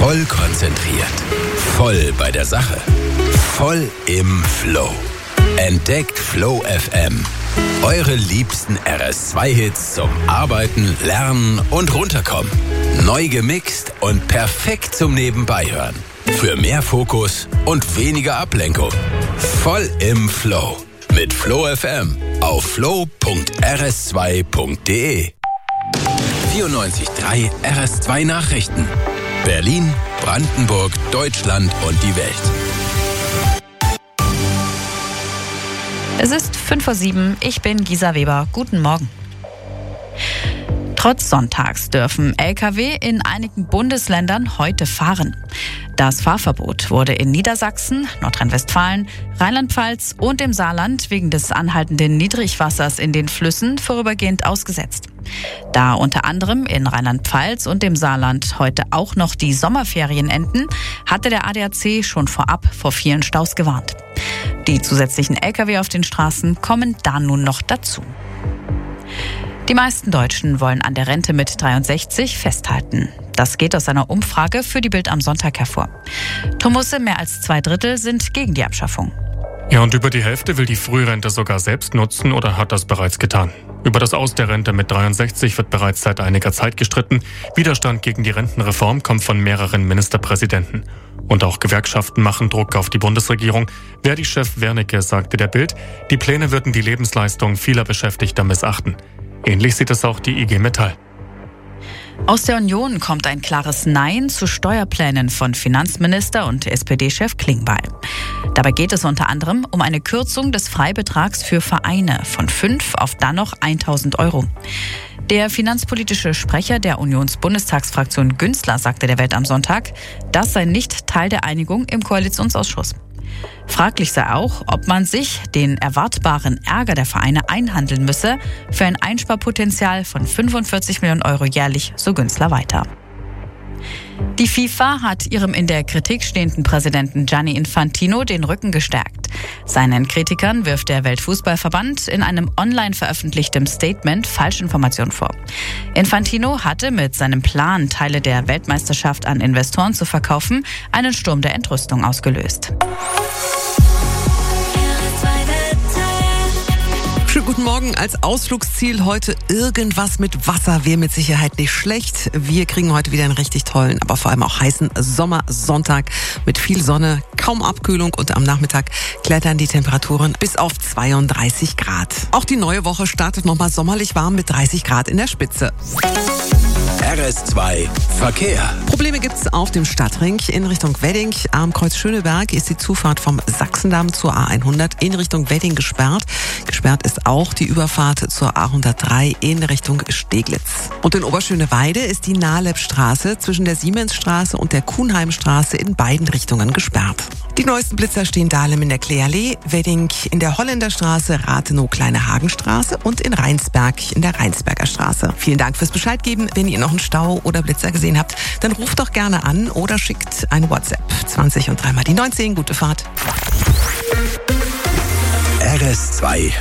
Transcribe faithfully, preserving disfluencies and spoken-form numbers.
Voll konzentriert. Voll bei der Sache. Voll im Flow. Entdeckt Flow F M. Eure liebsten R S zwei Hits zum Arbeiten, Lernen und Runterkommen. Neu gemixt und perfekt zum Nebenbeihören. Für mehr Fokus und weniger Ablenkung. Voll im Flow. Mit Flow F M auf flow punkt r s zwei punkt d e. vierundneunzig Komma drei R S zwei Nachrichten. Berlin, Brandenburg, Deutschland und die Welt. Es ist fünf Uhr sieben, ich bin Gisa Weber. Guten Morgen. Trotz Sonntags dürfen L K W in einigen Bundesländern heute fahren. Das Fahrverbot wurde in Niedersachsen, Nordrhein-Westfalen, Rheinland-Pfalz und im Saarland wegen des anhaltenden Niedrigwassers in den Flüssen vorübergehend ausgesetzt. Da unter anderem in Rheinland-Pfalz und dem Saarland heute auch noch die Sommerferien enden, hatte der A D A C schon vorab vor vielen Staus gewarnt. Die zusätzlichen L K W auf den Straßen kommen da nun noch dazu. Die meisten Deutschen wollen an der Rente mit dreiundsechzig festhalten. Das geht aus einer Umfrage für die Bild am Sonntag hervor. Tomusse, mehr als zwei Drittel sind gegen die Abschaffung. Ja, und über die Hälfte will die Frührente sogar selbst nutzen oder hat das bereits getan. Über das Aus der Rente mit dreiundsechzig wird bereits seit einiger Zeit gestritten. Widerstand gegen die Rentenreform kommt von mehreren Ministerpräsidenten. Und auch Gewerkschaften machen Druck auf die Bundesregierung. Verdi-Chef Wernicke sagte der Bild, die Pläne würden die Lebensleistung vieler Beschäftigter missachten. Ähnlich sieht es auch die I G Metall. Aus der Union kommt ein klares Nein zu Steuerplänen von Finanzminister und S P D-Chef Klingbeil. Dabei geht es unter anderem um eine Kürzung des Freibetrags für Vereine von fünf auf dann noch tausend Euro. Der finanzpolitische Sprecher der Unionsbundestagsfraktion Günzler sagte der Welt am Sonntag, das sei nicht Teil der Einigung im Koalitionsausschuss. Fraglich sei auch, ob man sich den erwartbaren Ärger der Vereine einhandeln müsse für ein Einsparpotenzial von fünfundvierzig Millionen Euro jährlich, so Günzler weiter. Die FIFA hat ihrem in der Kritik stehenden Präsidenten Gianni Infantino den Rücken gestärkt. Seinen Kritikern wirft der Weltfußballverband in einem online veröffentlichten Statement Falschinformationen vor. Infantino hatte mit seinem Plan, Teile der Weltmeisterschaft an Investoren zu verkaufen, einen Sturm der Entrüstung ausgelöst. Schönen guten Morgen. Als Ausflugsziel heute irgendwas mit Wasser wäre mit Sicherheit nicht schlecht. Wir kriegen heute wieder einen richtig tollen, aber vor allem auch heißen Sommersonntag mit viel Sonne, kaum Abkühlung und am Nachmittag klettern die Temperaturen bis auf zweiunddreißig Grad. Auch die neue Woche startet nochmal sommerlich warm mit dreißig Grad in der Spitze. R S zwei Verkehr. Probleme gibt's auf dem Stadtring in Richtung Wedding. Am Kreuz Schöneberg ist die Zufahrt vom Sachsendamm zur A hundert in Richtung Wedding gesperrt. Gesperrt ist auch die Überfahrt zur A hundertdrei in Richtung Steglitz. Und in Oberschöneweide ist die Nahlebstraße zwischen der Siemensstraße und der Kuhnheimstraße in beiden Richtungen gesperrt. Die neuesten Blitzer stehen Dahlem in der Kleeallee, Wedding in der Holländerstraße, Rathenow Kleine Hagenstraße und in Rheinsberg in der Rheinsberger Straße. Vielen Dank fürs Bescheid geben. Wenn ihr noch einen Stau oder Blitzer gesehen habt, dann ruft doch gerne an oder schickt ein WhatsApp. zwanzig und dreimal die neunzehn. Gute Fahrt. R S zwei